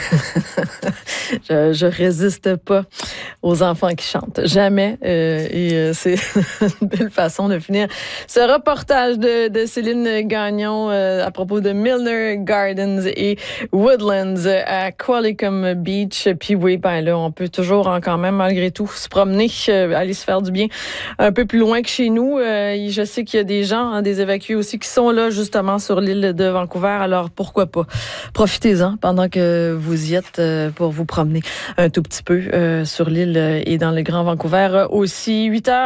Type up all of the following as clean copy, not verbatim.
je résiste pas aux enfants qui chantent. Jamais. C'est une belle façon de finir ce reportage de Céline Gagnon à propos de Milner Gardens et Woodlands à Qualicum Beach. Puis oui, ben là, on peut toujours quand même, malgré tout, se promener, aller se faire du bien un peu plus loin que chez nous. Je sais qu'il y a des gens, des évacués aussi, qui sont là justement sur l'île de Vancouver. Alors pourquoi pas? Profitez-en pendant que vous y êtes pour vous promener un tout petit peu sur l'île et dans le Grand Vancouver aussi.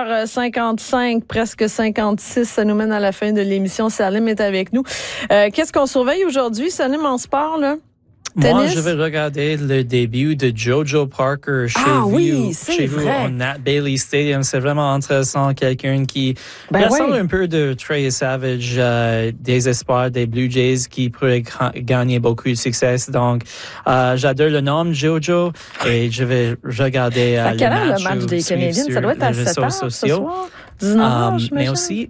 8h55, presque 56, ça nous mène à la fin de l'émission. Salim est avec nous. Qu'est-ce qu'on surveille aujourd'hui, Salim, en sport, là? Tennis? Moi, je vais regarder le début de Jojo Parker chez vous au Nat Bailey Stadium. C'est vraiment intéressant. Quelqu'un qui ressemble un peu de Trey Savage, des espoirs des Blue Jays qui pourrait gagner beaucoup de succès. Donc, j'adore le nom Jojo et je vais regarder le match des Canadiens. Ça doit être à 7h ce soir, 19h, mais aussi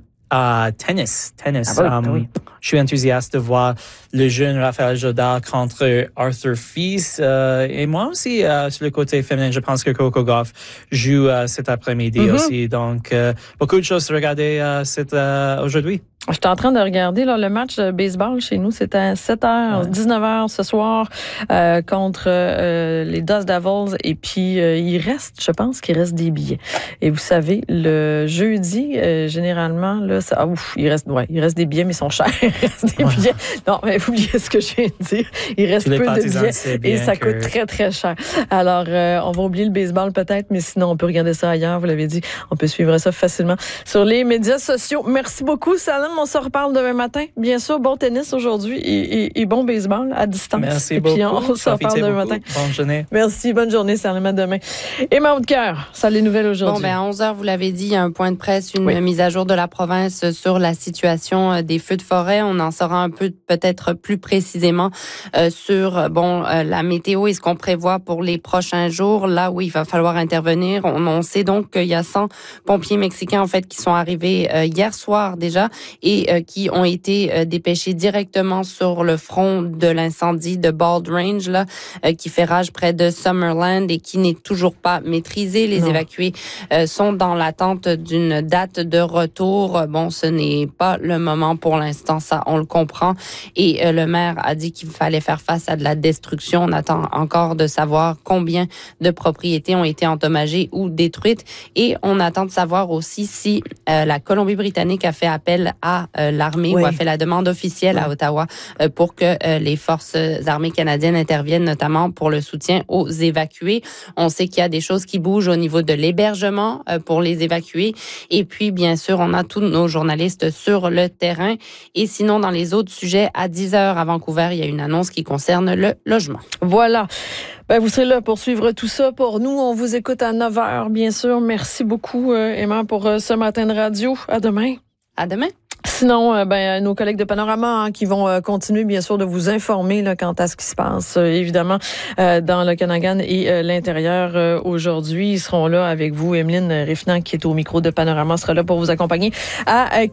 tennis. Oui. Je suis enthousiaste de voir le jeune Raphaël Jodard contre Arthur Fils. Et moi aussi, sur le côté féminin, je pense que Coco Gauff joue cet après-midi aussi. Donc, beaucoup de choses à regarder aujourd'hui. Je suis en train de regarder là, le match de baseball chez nous. C'était à 7h, 19h ce soir contre les Dust Devils. Et puis, je pense qu'il reste des billets. Et vous savez, le jeudi, généralement, là, il reste des billets, mais ils sont chers. Il reste des billets. Non, mais oubliez ce que je viens de dire. Il reste peu de billets et ça coûte très, très cher. Alors, on va oublier le baseball peut-être, mais sinon, on peut regarder ça ailleurs. Vous l'avez dit, on peut suivre ça facilement sur les médias sociaux. Merci beaucoup, Salim. On se reparle demain matin. Bien sûr, bon tennis aujourd'hui et bon baseball à distance. Merci beaucoup. Et puis, on se reparle demain matin. Bonne journée. Merci. Bonne journée, Salim. À demain. Et Maud de Cœur, ça les nouvelles aujourd'hui. À 11h, vous l'avez dit, il y a un point de presse, une mise à jour de la province sur la situation des feux de forêt. On en saura un peu peut-être plus précisément sur la météo et ce qu'on prévoit pour les prochains jours, là où il va falloir intervenir. On sait donc qu'il y a 100 pompiers mexicains en fait qui sont arrivés hier soir déjà et qui ont été dépêchés directement sur le front de l'incendie de Bald Range là, qui fait rage près de Summerland et qui n'est toujours pas maîtrisé. Les évacués sont dans l'attente d'une date de retour. Ce n'est pas le moment pour l'instant, ça on le comprend. Et le maire a dit qu'il fallait faire face à de la destruction. On attend encore de savoir combien de propriétés ont été endommagées ou détruites. Et on attend de savoir aussi si la Colombie-Britannique a fait appel à l'armée ou a fait la demande officielle à Ottawa pour que les forces armées canadiennes interviennent, notamment pour le soutien aux évacués. On sait qu'il y a des choses qui bougent au niveau de l'hébergement pour les évacués. Et puis, bien sûr, on a tous nos journalistes sur le terrain. Et sinon, dans les autres sujets, à 10h à Vancouver, il y a une annonce qui concerne le logement. Voilà. Vous serez là pour suivre tout ça. Pour nous, on vous écoute à 9h, bien sûr. Merci beaucoup, Emma, pour ce matin de radio. À demain. À demain. Sinon, nos collègues de Panorama qui vont continuer, bien sûr, de vous informer là, quant à ce qui se passe, évidemment, dans le Okanagan et l'intérieur aujourd'hui. Ils seront là avec vous. Emeline Réfnant, qui est au micro de Panorama, sera là pour vous accompagner à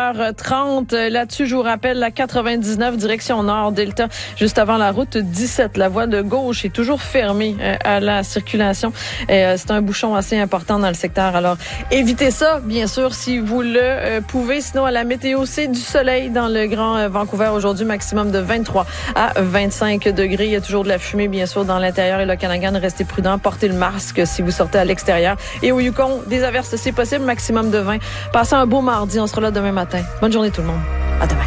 15h30. Là-dessus, je vous rappelle, la 99, direction nord, Delta, juste avant la route 17. La voie de gauche est toujours fermée à la circulation. C'est un bouchon assez important dans le secteur. Alors, évitez ça, bien sûr, si vous le pouvez. Sinon, à la météo, c'est du soleil dans le Grand Vancouver aujourd'hui, maximum de 23 à 25 degrés. Il y a toujours de la fumée, bien sûr, dans l'intérieur et le Okanagan. Restez prudents, portez le masque si vous sortez à l'extérieur. Et au Yukon, des averses, c'est possible, maximum de 20. Passez un beau mardi, on sera là demain matin. Bonne journée tout le monde. À demain.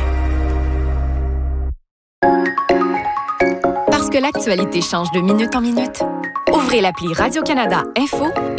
Parce que l'actualité change de minute en minute, ouvrez l'appli Radio-Canada Info